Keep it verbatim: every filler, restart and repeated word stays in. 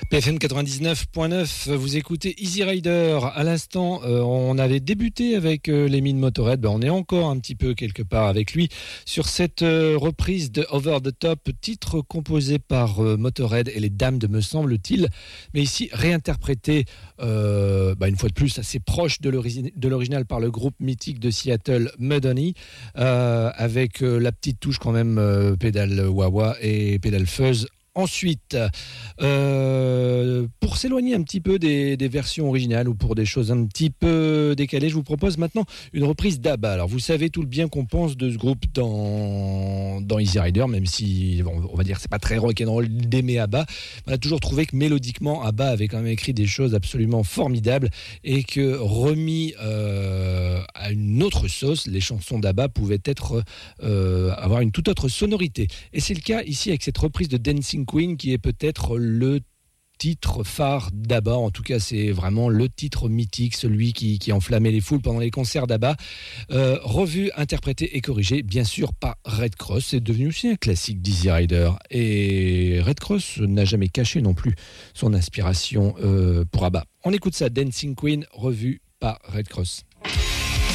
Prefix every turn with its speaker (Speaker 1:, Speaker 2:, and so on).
Speaker 1: P F M quatre-vingt-dix-neuf point neuf, vous écoutez Easy Rider. À l'instant, euh, on avait débuté avec euh, Lemmy de Motörhead. Ben, on est encore un petit peu quelque part avec lui sur cette euh, reprise de Over the Top, titre composé par euh, Motörhead et les Dames de me semble-t-il, mais ici réinterprété euh, ben, une fois de plus assez proche de, l'origi- de l'original par le groupe mythique de Seattle Mudhoney, euh, avec euh, la petite touche quand même euh, pédale wah-wah et pédale fuzz. Ensuite, euh, pour s'éloigner un petit peu des, des versions originales ou pour des choses un petit peu décalées, je vous propose maintenant une reprise d'ABBA. Alors, vous savez tout le bien qu'on pense de ce groupe dans, dans Easy Rider, même si, bon, on va dire que c'est pas très rock'n'roll d'aimer ABBA. On a toujours trouvé que mélodiquement, ABBA avait quand même écrit des choses absolument formidables et que remis euh, à une autre sauce, les chansons d'ABBA pouvaient être, euh, avoir une toute autre sonorité. Et c'est le cas ici avec cette reprise de Dancing Queen, qui est peut-être le titre phare d'ABBA. En tout cas, c'est vraiment le titre mythique, celui qui, qui enflammait les foules pendant les concerts d'ABBA. Euh, revu, interprété et corrigé, bien sûr, par Red Cross. C'est devenu aussi un classique d'Easy Rider. Et Red Cross n'a jamais caché non plus son inspiration euh, pour ABBA. On écoute ça, Dancing Queen, revu par Red Cross.